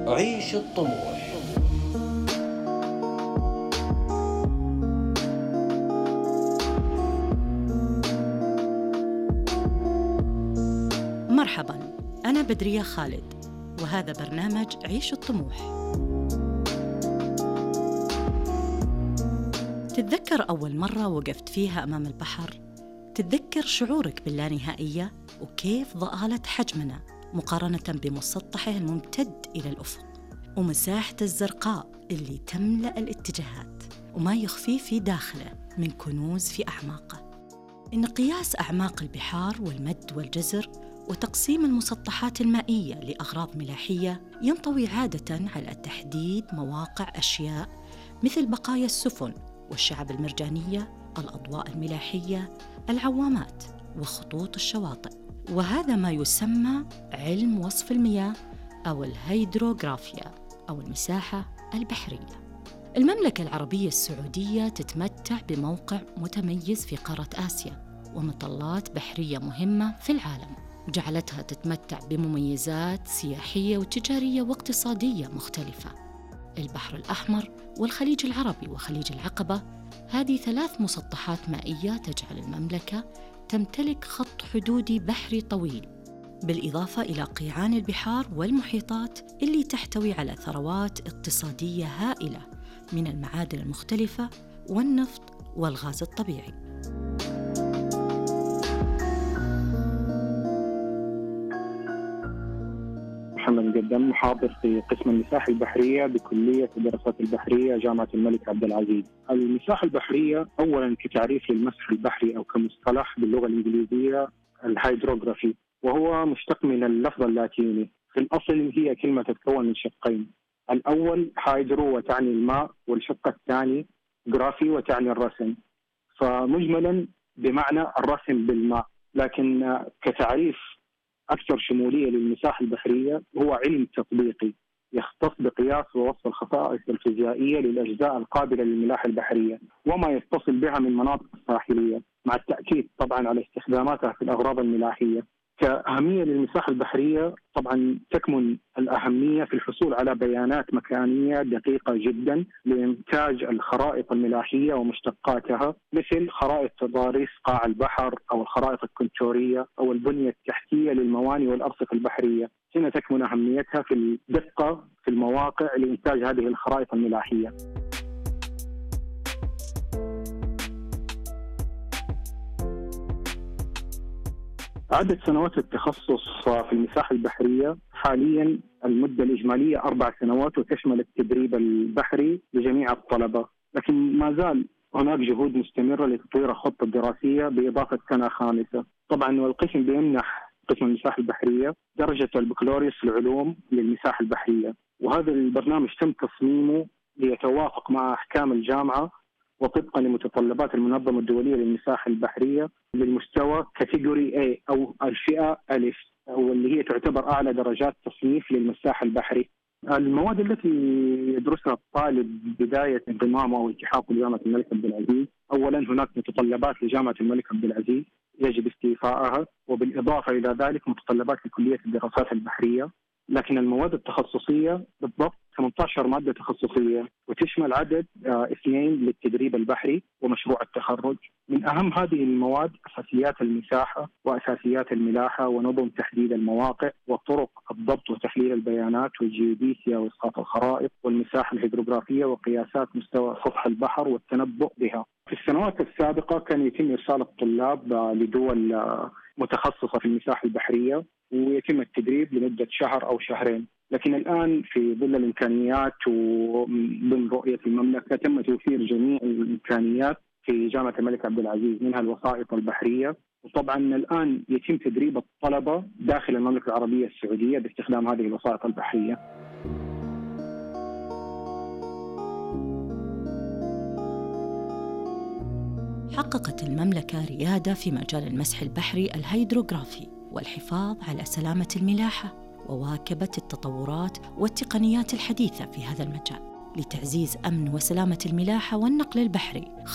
عيش الطموح. مرحباً، أنا بدرية خالد، وهذا برنامج عيش الطموح. تتذكر أول مرة وقفت فيها أمام البحر؟ تتذكر شعورك باللانهائية وكيف ضآلت حجمنا مقارنة بمسطحه الممتد إلى الأفق، ومساحته الزرقاء اللي تملأ الاتجاهات، وما يخفي في داخله من كنوز في أعماقه. إن قياس أعماق البحار والمد والجزر وتقسيم المسطحات المائية لأغراض ملاحية ينطوي عادة على تحديد مواقع أشياء مثل بقايا السفن والشعب المرجانية، الأضواء الملاحية، العوامات وخطوط الشواطئ. وهذا ما يسمى علم وصف المياه أو الهيدروغرافيا أو المساحة البحرية. المملكة العربية السعودية تتمتع بموقع متميز في قارة آسيا ومطلات بحرية مهمة في العالم، جعلتها تتمتع بمميزات سياحية وتجارية واقتصادية مختلفة. البحر الأحمر والخليج العربي وخليج العقبة، هذه 3 مسطحات مائية تجعل المملكة تمتلك خط حدودي بحري طويل، بالإضافة إلى قيعان البحار والمحيطات اللي تحتوي على ثروات اقتصادية هائلة من المعادن المختلفة والنفط والغاز الطبيعي. محمد قدم، محاضر في قسم المساحة البحرية بكلية الدراسات البحرية جامعة الملك عبد العزيز. المساحة البحرية أولاً كتعريف للمسح البحري أو كمصطلح باللغة الإنجليزية الهيدروغرافي، وهو مشتق من اللفظ اللاتيني. في الأصل هي كلمة تتكون من شقين، الأول هيدرو وتعني الماء، والشق الثاني جرافي وتعني الرسم، فمجملاً بمعنى الرسم بالماء. لكن كتعريف أكثر شمولية للمساحة البحرية هو علم تطبيقي يختص بقياس ووصف الخصائص الفيزيائية للأجزاء القابلة للملاحة البحرية وما يتصل بها من مناطق ساحلية، مع التأكيد طبعا على استخداماتها في الأغراض الملاحية. كأهمية للمساحة البحرية طبعا تكمن الأهمية في الحصول على بيانات مكانية دقيقة جدا لإنتاج الخرائط الملاحية ومشتقاتها، مثل خرائط تضاريس قاع البحر أو الخرائط الكونتورية أو البنية التحتية للموانئ والأرصفة البحرية. هنا تكمن أهميتها في الدقة في المواقع لإنتاج هذه الخرائط الملاحية. عدد سنوات التخصص في المساحة البحرية حالياً المدة الإجمالية 4 سنوات، وتشمل التدريب البحري لجميع الطلبة، لكن ما زال هناك جهود مستمرة لتطوير الخطة الدراسية بإضافة سنة خامسة. طبعاً والقسم بيمنح قسم المساحة البحرية درجة البكالوريوس في العلوم للمساحة البحرية، وهذا البرنامج تم تصميمه ليتوافق مع أحكام الجامعة وطبقا لمتطلبات المنظمة الدولية للمساحة البحرية للمستوى كاتيجوري A أو الفئة ألف، واللي هي تعتبر أعلى درجات تصنيف للمساحة البحري. المواد التي يدرسها الطالب بداية انضمامه أو التحاقه بجامعة الملك عبد العزيز، أولا هناك متطلبات لجامعة الملك عبد العزيز يجب استيفائها، وبالإضافة إلى ذلك متطلبات لكلية الدراسات البحرية. لكن المواد التخصصية بالضبط 18 مادة تخصصية، وتشمل عدد 2 للتدريب البحري ومشروع التخرج. من أهم هذه المواد أساسيات المساحة وأساسيات الملاحة ونظم تحديد المواقع وطرق الضبط وتحليل البيانات والجيوديسيا وإسقاط الخرائط والمساحة الهيدروغرافية وقياسات مستوى سطح البحر والتنبؤ بها. في السنوات السابقة كان يتم إرسال الطلاب لدول متخصصة في المساحة البحرية ويتم التدريب لمدة شهر أو شهرين، لكن الآن في ظل الإمكانيات وضمن رؤية المملكة تم توفير جميع الإمكانيات في جامعة الملك عبد العزيز، منها الوسائط البحرية. وطبعا الآن يتم تدريب الطلبة داخل المملكة العربية السعودية باستخدام هذه الوسائط البحرية. حققت المملكة ريادة في مجال المسح البحري الهيدروغرافي والحفاظ على سلامة الملاحة، وواكبت التطورات والتقنيات الحديثة في هذا المجال لتعزيز أمن وسلامة الملاحة والنقل البحري،